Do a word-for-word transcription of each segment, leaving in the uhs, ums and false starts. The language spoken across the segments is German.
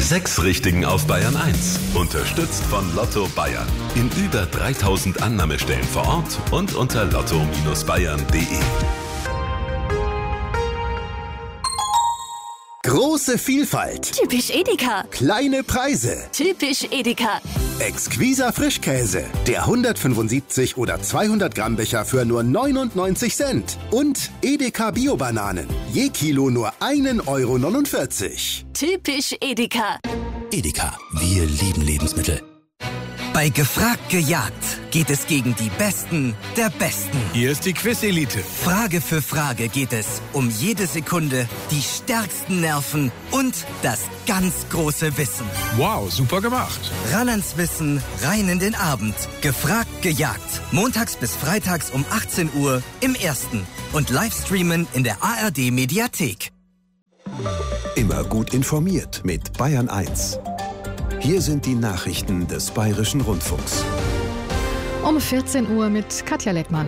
sechs Richtigen auf Bayern eins. Unterstützt von Lotto Bayern. In über dreitausend Annahmestellen vor Ort und unter lotto Bindestrich bayern punkt de. Große Vielfalt. Typisch Edeka. Kleine Preise. Typisch Edeka. Exquiser Frischkäse. Der hundertfünfundsiebzig oder zweihundert Gramm Becher für nur neunundneunzig Cent. Und Edeka Bio-Bananen. Je Kilo nur einen Euro neunundvierzig. Typisch Edeka. Edeka, wir lieben Lebensmittel. Bei Gefragt gejagt geht es gegen die Besten der Besten. Hier ist die Quiz-Elite. Frage für Frage geht es um jede Sekunde, die stärksten Nerven und das ganz große Wissen. Wow, super gemacht. Ran ans Wissen, rein in den Abend. Gefragt gejagt. Montags bis freitags um achtzehn Uhr im Ersten. Und Livestreamen in der A R D-Mediathek. Immer gut informiert mit Bayern eins. Hier sind die Nachrichten des Bayerischen Rundfunks. Um vierzehn Uhr mit Katja Lettmann.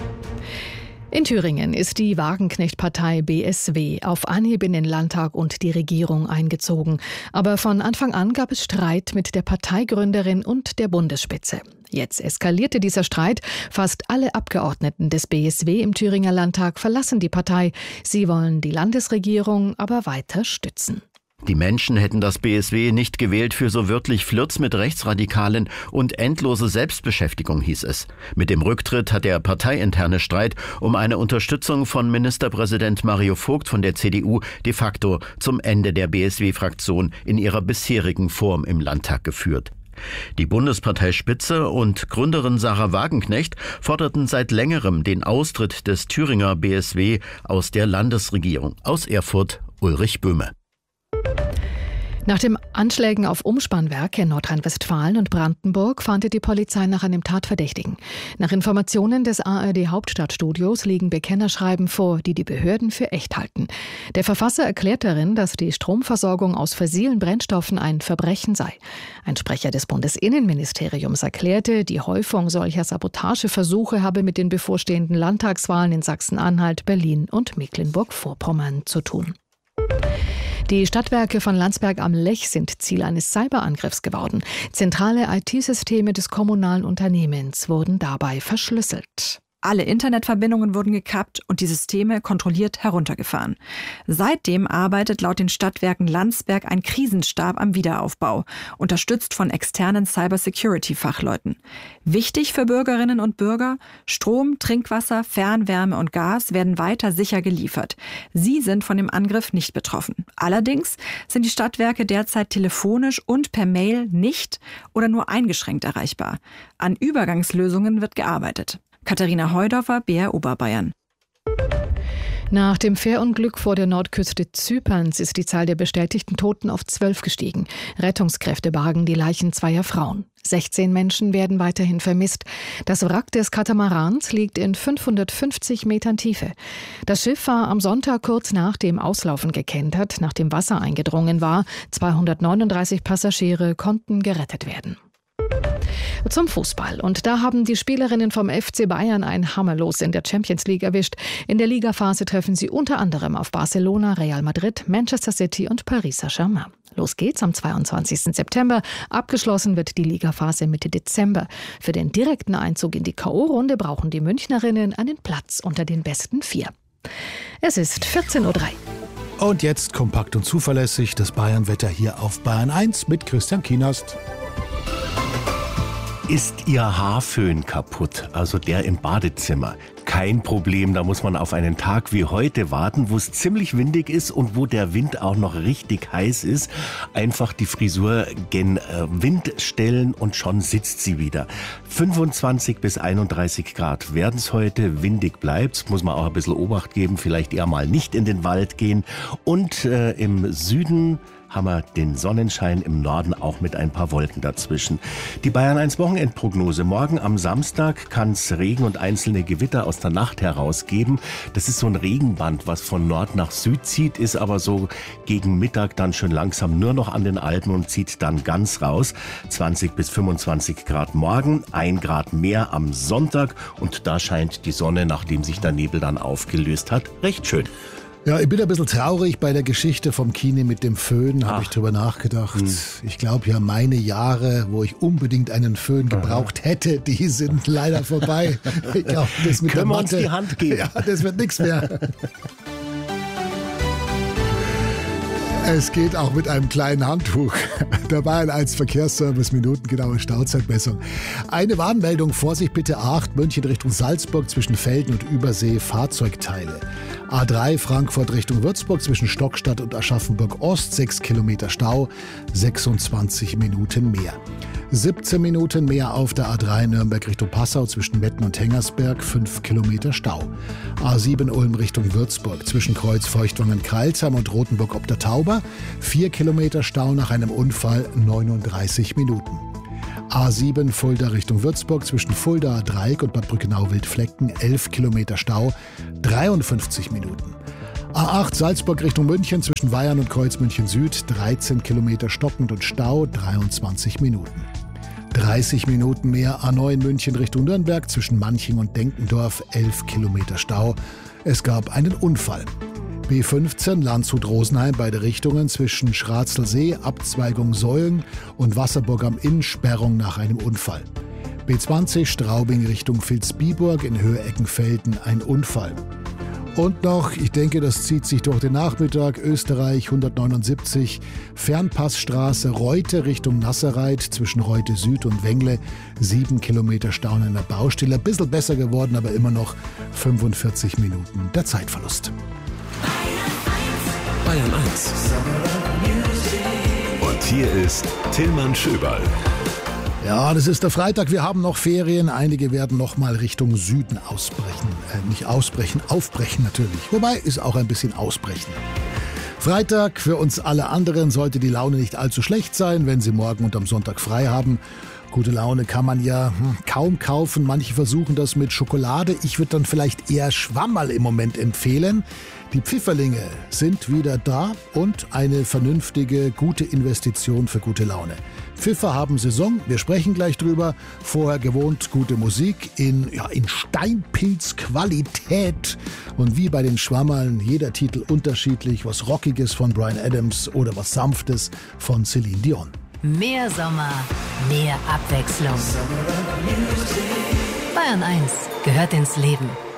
In Thüringen ist die Wagenknecht-Partei B S W auf Anhieb in den Landtag und die Regierung eingezogen. Aber von Anfang an gab es Streit mit der Parteigründerin und der Bundesspitze. Jetzt eskalierte dieser Streit. Fast alle Abgeordneten des B S W im Thüringer Landtag verlassen die Partei. Sie wollen die Landesregierung aber weiter stützen. Die Menschen hätten das B S W nicht gewählt für so wörtlich Flirts mit Rechtsradikalen und endlose Selbstbeschäftigung, hieß es. Mit dem Rücktritt hat der parteiinterne Streit um eine Unterstützung von Ministerpräsident Mario Vogt von der C D U de facto zum Ende der B S W-Fraktion in ihrer bisherigen Form im Landtag geführt. Die Bundesparteispitze und Gründerin Sarah Wagenknecht forderten seit längerem den Austritt des Thüringer B S W aus der Landesregierung. Aus Erfurt Ulrich Böhme. Nach den Anschlägen auf Umspannwerke in Nordrhein-Westfalen und Brandenburg fahndet die Polizei nach einem Tatverdächtigen. Nach Informationen des A R D-Hauptstadtstudios liegen Bekennerschreiben vor, die die Behörden für echt halten. Der Verfasser erklärt darin, dass die Stromversorgung aus fossilen Brennstoffen ein Verbrechen sei. Ein Sprecher des Bundesinnenministeriums erklärte, die Häufung solcher Sabotageversuche habe mit den bevorstehenden Landtagswahlen in Sachsen-Anhalt, Berlin und Mecklenburg-Vorpommern zu tun. Die Stadtwerke von Landsberg am Lech sind Ziel eines Cyberangriffs geworden. Zentrale I T-Systeme des kommunalen Unternehmens wurden dabei verschlüsselt. Alle Internetverbindungen wurden gekappt und die Systeme kontrolliert heruntergefahren. Seitdem arbeitet laut den Stadtwerken Landsberg ein Krisenstab am Wiederaufbau, unterstützt von externen Cybersecurity-Fachleuten. Wichtig für Bürgerinnen und Bürger: Strom, Trinkwasser, Fernwärme und Gas werden weiter sicher geliefert. Sie sind von dem Angriff nicht betroffen. Allerdings sind die Stadtwerke derzeit telefonisch und per Mail nicht oder nur eingeschränkt erreichbar. An Übergangslösungen wird gearbeitet. Katharina Heudorfer, B R Oberbayern. Nach dem Fährunglück vor der Nordküste Zyperns ist die Zahl der bestätigten Toten auf zwölf gestiegen. Rettungskräfte bargen die Leichen zweier Frauen. sechzehn Menschen werden weiterhin vermisst. Das Wrack des Katamarans liegt in fünfhundertfünfzig Metern Tiefe. Das Schiff war am Sonntag kurz nach dem Auslaufen gekentert, nachdem Wasser eingedrungen war. zweihundertneununddreißig Passagiere konnten gerettet werden. Zum Fußball. Und da haben die Spielerinnen vom F C Bayern ein Hammerlos in der Champions League erwischt. In der Ligaphase treffen sie unter anderem auf Barcelona, Real Madrid, Manchester City und Paris Saint-Germain. Los geht's am zweiundzwanzigsten September. Abgeschlossen wird die Ligaphase Mitte Dezember. Für den direkten Einzug in die K O-Runde brauchen die Münchnerinnen einen Platz unter den besten vier. Es ist vierzehn Uhr drei. Und jetzt kompakt und zuverlässig das Bayernwetter hier auf Bayern eins mit Christian Kienast. Ist Ihr Haarföhn kaputt, also der im Badezimmer? Kein Problem, da muss man auf einen Tag wie heute warten, wo es ziemlich windig ist und wo der Wind auch noch richtig heiß ist. Einfach die Frisur gen äh, Wind stellen und schon sitzt sie wieder. fünfundzwanzig bis einunddreißig Grad werden es heute, windig bleibt's, muss man auch ein bisschen Obacht geben, vielleicht eher mal nicht in den Wald gehen. Und äh, im Süden haben wir den Sonnenschein, im Norden auch mit ein paar Wolken dazwischen. Die Bayern eins Wochenendprognose. Morgen am Samstag kann es Regen und einzelne Gewitter aus der Nacht heraus geben. Das ist so ein Regenband, was von Nord nach Süd zieht, ist aber so gegen Mittag dann schon langsam nur noch an den Alpen und zieht dann ganz raus. zwanzig bis fünfundzwanzig Grad morgen, ein Grad mehr am Sonntag und da scheint die Sonne, nachdem sich der Nebel dann aufgelöst hat, recht schön. Ja, ich bin ein bisschen traurig bei der Geschichte vom Kini mit dem Föhn, habe Ach. ich drüber nachgedacht. Hm. Ich glaube ja, meine Jahre, wo ich unbedingt einen Föhn gebraucht hätte, die sind leider vorbei. Ich glaube, das mit Können der wir uns Matte, die Hand geben? Ja, das wird nichts mehr. Es geht auch mit einem kleinen Handtuch. Dabei als Verkehrsservice minutengenaue Stauzeitmessung. Eine Warnmeldung, Vorsicht bitte acht, München Richtung Salzburg zwischen Velden und Übersee Fahrzeugteile. A drei Frankfurt Richtung Würzburg zwischen Stockstadt und Aschaffenburg Ost, sechs Kilometer Stau, sechsundzwanzig Minuten mehr. siebzehn Minuten mehr auf der A drei Nürnberg Richtung Passau zwischen Metten und Hengersberg, fünf Kilometer Stau. A sieben Ulm Richtung Würzburg zwischen Kreuz Feuchtwangen-Kreilsheim und Rothenburg ob der Tauber, vier Kilometer Stau nach einem Unfall, neununddreißig Minuten. A sieben Fulda Richtung Würzburg zwischen Fulda, Dreieck und Bad Brückenau-Wildflecken, elf Kilometer Stau, dreiundfünfzig Minuten. A acht Salzburg Richtung München zwischen Weyern und Kreuz München Süd, dreizehn Kilometer stockend und Stau, dreiundzwanzig Minuten. dreißig Minuten mehr A neun München Richtung Nürnberg zwischen Manching und Denkendorf, elf Kilometer Stau. Es gab einen Unfall. B fünfzehn Landshut-Rosenheim beide Richtungen zwischen Schratzelsee, Abzweigung Säulen und Wasserburg am Inn, Sperrung nach einem Unfall. B zwanzig Straubing Richtung Vilsbiburg in Höhe Eckenfelden, ein Unfall. Und noch, ich denke, das zieht sich durch den Nachmittag, Österreich hundertneunundsiebzig, Fernpassstraße Reute Richtung Nasserreit zwischen Reute Süd und Wengle, sieben Kilometer Stau an einer Baustelle. Ein bisschen besser geworden, aber immer noch fünfundvierzig Minuten der Zeitverlust. Bayern eins. Und hier ist Tillmann Schöberl. Ja, das ist der Freitag, wir haben noch Ferien. Einige werden noch mal Richtung Süden ausbrechen. Äh, nicht ausbrechen, aufbrechen natürlich. Wobei, ist auch ein bisschen ausbrechen. Freitag, für uns alle anderen sollte die Laune nicht allzu schlecht sein, wenn Sie morgen und am Sonntag frei haben. Gute Laune kann man ja hm, kaum kaufen. Manche versuchen das mit Schokolade. Ich würde dann vielleicht eher Schwammerl im Moment empfehlen. Die Pfifferlinge sind wieder da und eine vernünftige, gute Investition für gute Laune. Pfiffer haben Saison, wir sprechen gleich drüber. Vorher gewohnt gute Musik in, ja, in Steinpilz-Qualität. Und wie bei den Schwammerln, jeder Titel unterschiedlich. Was Rockiges von Bryan Adams oder was Sanftes von Celine Dion. Mehr Sommer, mehr Abwechslung. Bayern eins gehört ins Leben.